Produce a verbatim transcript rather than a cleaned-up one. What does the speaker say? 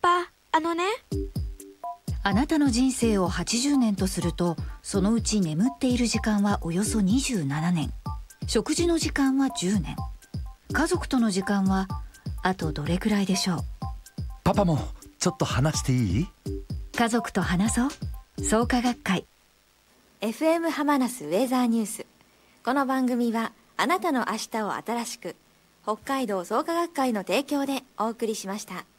パ、あのね。 あなたの人生をはちじゅうねんとすると、そのうち眠っている時間はおよそにじゅうななねん、食事の時間はじゅうねん、家族との時間はあとどれくらいでしょう。 パパもちょっと話していい？ 家族と話そう創価学会。 エフエム ハマナスウェザーニュース。この番組はあなたの明日を新しく、北海道創価学会の提供でお送りしました。